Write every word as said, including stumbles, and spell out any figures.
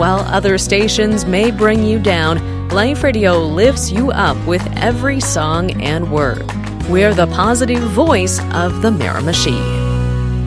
While other stations may bring you down, Life Radio lifts you up with every song and word. We're the positive voice of the Miramichi.